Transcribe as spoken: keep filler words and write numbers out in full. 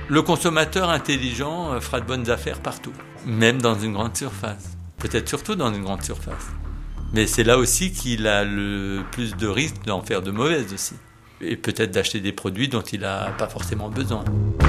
Le consommateur intelligent fera de bonnes affaires partout, même dans une grande surface. Peut-être surtout dans une grande surface. Mais c'est là aussi qu'il a le plus de risques d'en faire de mauvaises aussi. Et peut-être d'acheter des produits dont il n'a pas forcément besoin.